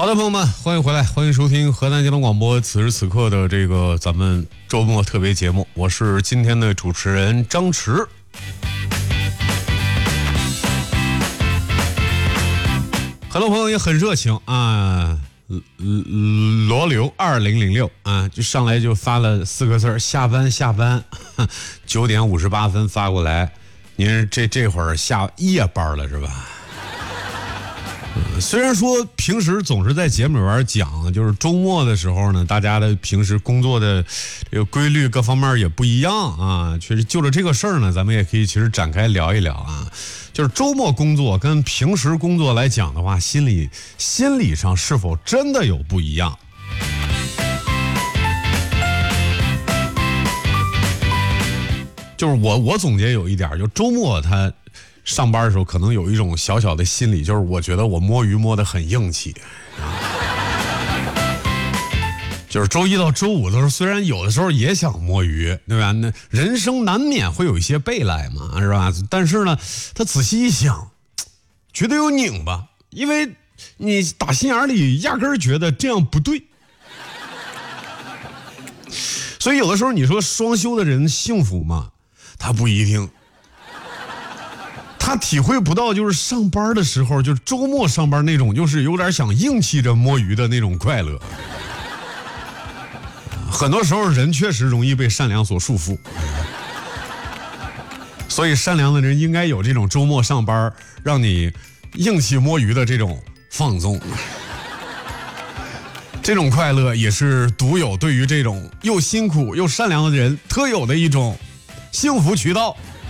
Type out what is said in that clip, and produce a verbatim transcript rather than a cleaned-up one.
好的，朋友们，欢迎回来，欢迎收听河南交通广播此时此刻的这个咱们周末特别节目，我是今天的主持人张弛。很多朋友也很热情啊，罗流二零零六啊，就上来就发了四个字下班下班，九点五十八分发过来，您这这会儿下夜班了是吧？虽然说平时总是在节目里边讲，就是周末的时候呢，大家的平时工作的这个规律各方面也不一样啊。确实，就着这个事儿呢，咱们也可以其实展开聊一聊啊。就是周末工作跟平时工作来讲的话，心理心理上是否真的有不一样？就是我我总结有一点，就周末他上班的时候可能有一种小小的心理，就是我觉得我摸鱼摸得很硬气，就是周一到周五的时候，虽然有的时候也想摸鱼，对吧？那人生难免会有一些背赖嘛，是吧？但是呢，他仔细一想，觉得有拧巴，因为你打心眼里压根儿觉得这样不对。所以有的时候你说双休的人幸福吗？他不一定。他体会不到就是上班的时候，就是周末上班那种就是有点想硬气着摸鱼的那种快乐。很多时候人确实容易被善良所束缚，所以善良的人应该有这种周末上班让你硬气摸鱼的这种放纵。这种快乐也是独有对于这种又辛苦又善良的人特有的一种幸福渠道。